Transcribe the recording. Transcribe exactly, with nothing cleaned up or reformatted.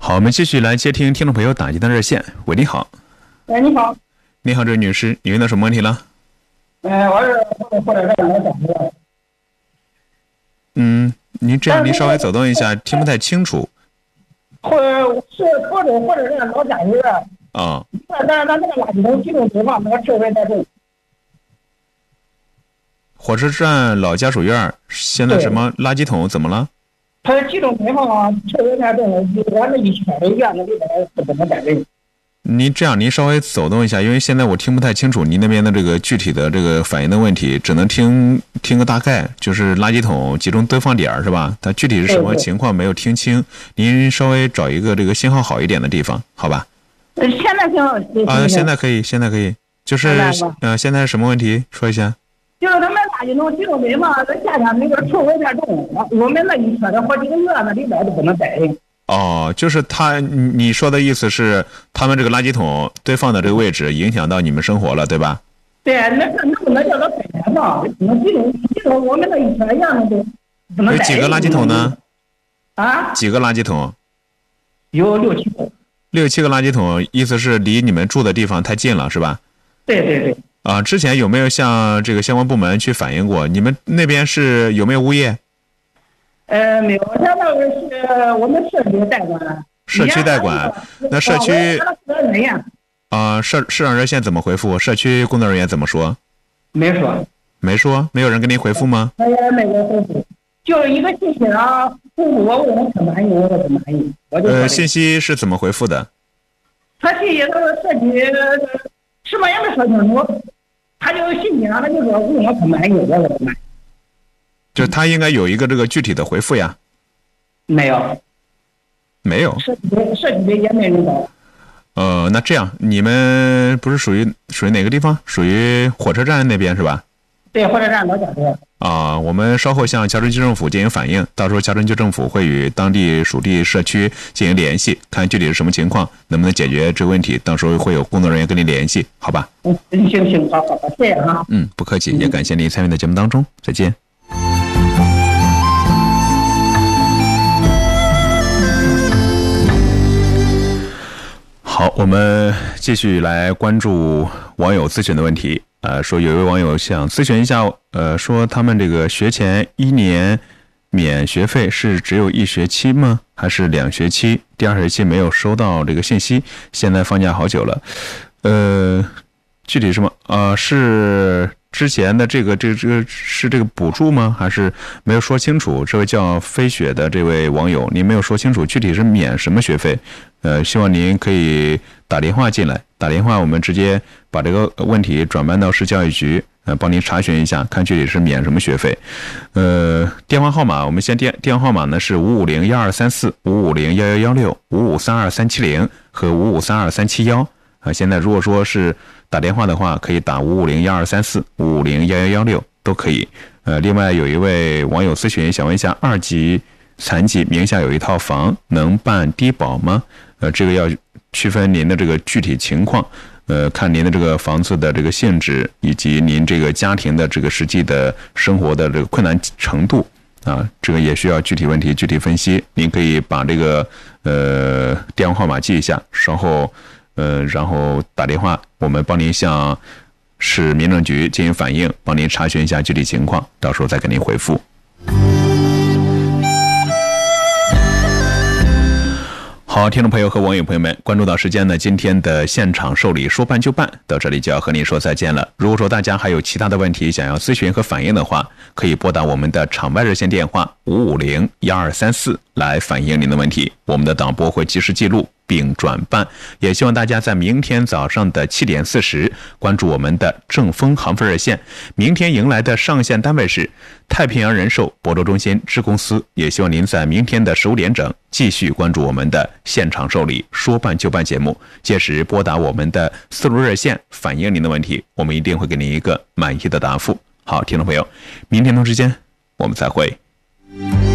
好，我们继续来接听听众朋友打进的热线。喂，你好。 哎，你好。 你好，这位女士，你问到什么问题了？ 呃，我是火车站来讲的。 嗯，您这样，您稍微走动一下，听不太清楚。 或是或者或者是老甲鱼啊。 但但是他那个垃圾桶集中堆放，那个车位太重。 火车站老家属院现在什么垃圾桶怎么了？ 它集中堆放，车位太重了，我那一圈的院子里边是不能摆人。 您这样，您稍微走动一下，因为现在我听不太清楚您那边的这个具体的这个反映的问题，只能听听个大概，就是垃圾桶集中堆放点是吧？它具体是什么情况没有听清，您稍微找一个这个信号好一点的地方，好吧？ 呃，现在行啊，现在可以，现在可以，就是呃，现在是什么问题？说一下。 就是他们垃圾桶集中堆放，在夏天那个车位太重，我们那一车的好几个院子里边都不能摆人。 哦，就是他，你说的意思是，他们这个垃圾桶堆放的这个位置影响到你们生活了，对吧？ 对，那那不能叫他摆人嘛？那集中集中，我们那一圈院子都不能摆人。 有几个垃圾桶呢？ 啊？ 几个垃圾桶？ 有六七个。 六七个垃圾桶，意思是离你们住的地方太近了，是吧？ 对对对。 啊，之前有没有向这个相关部门去反映过？你们那边是有没有物业？ 呃，没有，他那个是我们社区代管。 社区代管，那社区啊，社市长热线怎么回复？社区工作人员怎么说？ 没说。 没说？没有人给您回复吗？ 没有，没有回复，就一个信息啊，回复我问我可满意，我说不满意，我就。 呃，信息是怎么回复的？ 他信息他说社区什么也没说清楚，他就信息上他就说问我可满意，我说不满意。 就他应该有一个这个具体的回复呀。 没有。 没有。 社区社区也没人找。 呃，那这样，你们不是属于属于哪个地方？属于火车站那边是吧？ 对，火车站老家属。 啊，我们稍后向乔治区政府进行反映，到时候乔治区政府会与当地属地社区进行联系，看具体是什么情况，能不能解决这个问题，到时候会有工作人员跟您联系，好吧？ 嗯，行行，好好好，谢谢哈。 嗯，不客气，也感谢您参与到节目当中，再见。好，我们继续来关注网友咨询的问题。呃，说有一位网友想咨询一下，呃，说他们这个学前一年免学费是只有一学期吗？还是两学期？第二学期没有收到这个信息，现在放假好久了。呃，具体什么？呃，是之前的这个这个这个是这个补助吗？还是没有说清楚？这位叫飞雪的这位网友，您没有说清楚具体是免什么学费？呃，希望您可以打电话进来，打电话我们直接把这个问题转搬到市教育局，呃，帮您查询一下，看具体是免什么学费。呃，电话号码我们先电电话号码呢是五五零幺二三四五五零幺幺幺六五五三二三七零和五五三二三七幺啊。现在如果说是打电话的话，可以打五五零幺二三四五五零幺幺幺六都可以。呃，另外有一位网友咨询，想问一下，二级残疾名下有一套房，能办低保吗？呃，这个要区分您的这个具体情况，呃，看您的这个房子的这个性质，以及您这个家庭的这个实际的生活的这个困难程度啊，这个也需要具体问题具体分析。您可以把这个呃电话号码记一下，稍后呃然后打电话，我们帮您向市民政局进行反映，帮您查询一下具体情况，到时候再给您回复。好，听众朋友和网友朋友们，关注到时间呢，今天的现场受理说办就办到这里就要和您说再见了。如果说大家还有其他的问题想要咨询和反映的话，可以拨打我们的场外热线电话五五零幺二三四来反映您的问题，我们的导播会及时记录并转办。也希望大家在明天早上的七点四十关注我们的正风航飞热线。明天迎来的上线单位是太平洋人寿亳州中心支公司，也希望您在明天的十五点整继续关注我们的现场受理说办就办节目，届时拨打我们的四路热线反映您的问题，我们一定会给您一个满意的答复。好，听众朋友，明天同时间我们再会。